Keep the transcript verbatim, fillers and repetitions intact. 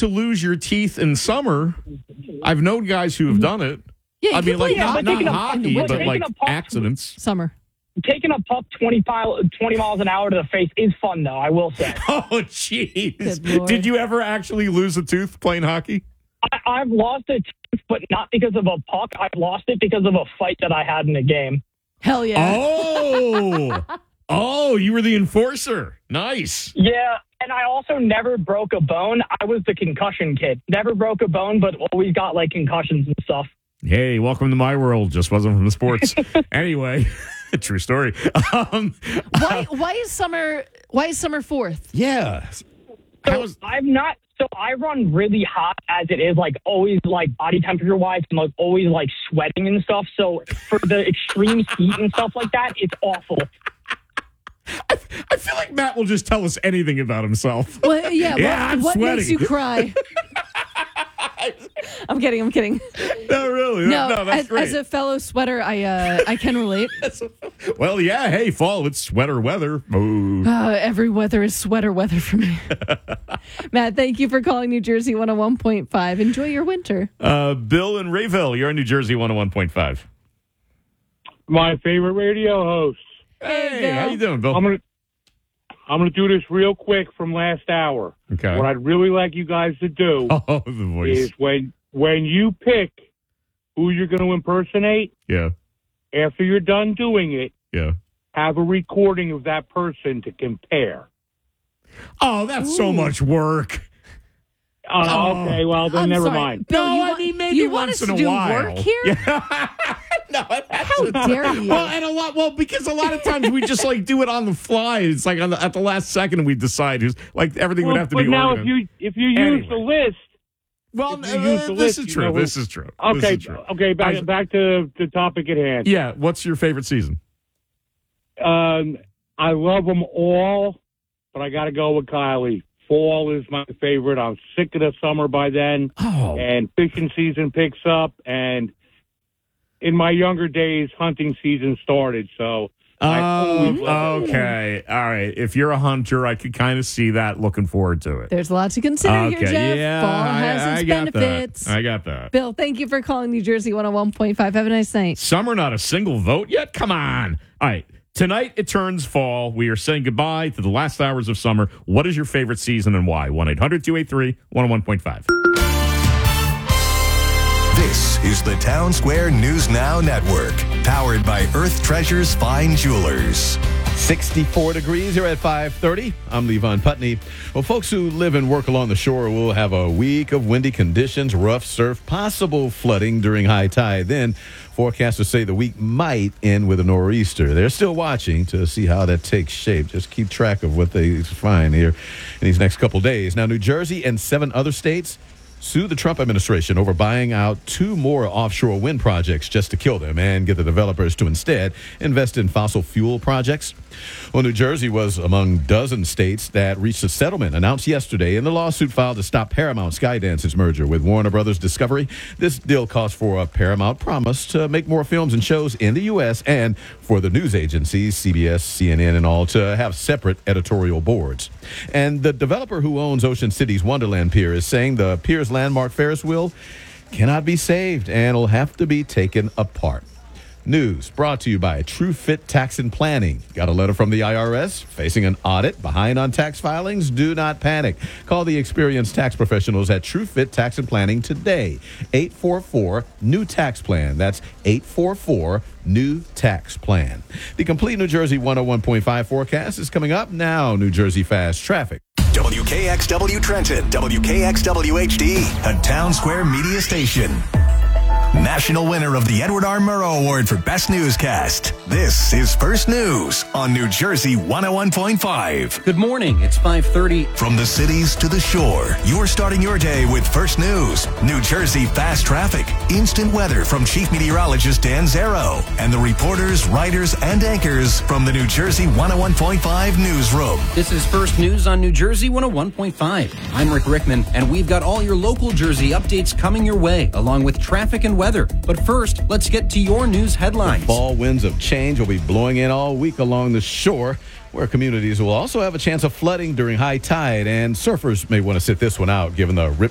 to lose your teeth in summer. I've known guys who have done it. Yeah, I mean, like, yeah, not, not hockey, but like accidents. Summer. Taking a puck twenty, twenty miles an hour to the face is fun, though, I will say. Oh, jeez. Did you ever actually lose a tooth playing hockey? I, I've lost a tooth, but not because of a puck. I've lost it because of a fight that I had in a game. Hell yeah. Oh. Oh, you were the enforcer. Nice. Yeah, and I also never broke a bone. I was the concussion kid. Never broke a bone, but always got, like, concussions and stuff. Hey, welcome to my world. Just wasn't from the sports. Anyway, true story. Um, why, why is summer, why is summer fourth? Yeah. So was- I'm not... So I run really hot as it is, like always, like body temperature wise, and like always, like sweating and stuff. So for the extreme heat and stuff like that, it's awful. I, I feel like Matt will just tell us anything about himself. Well, yeah. yeah, what I'm what sweating. makes you cry? I'm kidding. I'm kidding. No, really. No, no that's as, great. as a fellow sweater, I uh, I can relate. Well, yeah. Hey, fall. It's sweater weather. Oh. Uh, every weather is sweater weather for me. Matt, thank you for calling New Jersey one oh one point five. Enjoy your winter. Uh, Bill in Rayville, you're on New Jersey one oh one point five. My favorite radio host. Hey, Hey, Bill. how you doing, Bill? I'm gonna I'm gonna do this real quick from last hour. Okay. What I'd really like you guys to do Oh, the voice. is when when you pick who you're going to impersonate, Yeah. after you're done doing it, Yeah. have a recording of that person to compare. Oh, that's so much work. Uh, Oh. Okay, well then I'm never sorry. mind. Bill, No, you I want, mean, maybe you want once us in to a do while. work here? Yeah. No, How dare you? Well, and a lot. Well, because a lot of times we just like do it on the fly. It's like on the, at the last second we decide who's like everything Well, would have to but be now organized. if you if you use Anyway. the list, well, if you uh, use the this list, is you true. know, This is true. This okay, is true. okay, back I- back to the topic at hand. Yeah. What's your favorite season? Um, I love them all, but I got to go with Kylie. Fall is my favorite. I'm sick of the summer by then, Oh. and fishing season picks up. And in my younger days, hunting season started. So I always Oh, loved it. okay. All right. If you're a hunter, I could kind of see that. Looking forward to it. There's a lot to consider Okay. here, Jeff. Yeah. Fall has I, its I got benefits. that. I got that. Bill, thank you for calling New Jersey one oh one point five. Have a nice night. Summer, not a single vote yet? Come on. All right. Tonight, it turns fall. We are saying goodbye to the last hours of summer. What is your favorite season and why? one eight hundred two eight three one oh one point five. This is the Town Square News Now Network, powered by Earth Treasures Fine Jewelers. sixty-four degrees here at five thirty. I'm Levon Putney. Well, folks who live and work along the shore will have a week of windy conditions, rough surf, possible flooding during high tide. Then forecasters say the week might end with a nor'easter. They're still watching to see how that takes shape. Just keep track of what they find here in these next couple days. Now, New Jersey and seven other states sue the Trump administration over buying out two more offshore wind projects just to kill them and get the developers to instead invest in fossil fuel projects. Well, New Jersey was among dozen states that reached a settlement announced yesterday in the lawsuit filed to stop Paramount Skydance's merger with Warner Brothers Discovery. This deal calls for a Paramount promise to make more films and shows in the U S and for the news agencies, C B S, C N N, and all, to have separate editorial boards. And the developer who owns Ocean City's Wonderland Pier is saying the pier's landmark Ferris wheel cannot be saved and will have to be taken apart. News brought to you by True Fit Tax and Planning. Got a letter from the I R S? Facing an audit? Behind on tax filings? Do not panic. Call the experienced tax professionals at True Fit Tax and Planning today. eight four four, new tax plan. That's eight four four, new tax plan. The complete New Jersey one oh one point five forecast is coming up now. New Jersey Fast Traffic. W K X W Trenton, W K X W H D, a Town Square media station. National winner of the Edward R. Murrow Award for Best Newscast. This is First News on New Jersey one oh one point five. Good morning. It's five thirty. From the cities to the shore, you're starting your day with First News. New Jersey Fast Traffic. Instant weather from Chief Meteorologist Dan Zero. And the reporters, writers, and anchors from the New Jersey one oh one point five newsroom. This is First News on New Jersey one oh one point five. I'm Rick Rickman, and we've got all your local Jersey updates coming your way, along with traffic and weather. But first, let's get to your news headlines. Fall winds of change will be blowing in all week along the shore, where communities will also have a chance of flooding during high tide, and surfers may want to sit this one out given the rip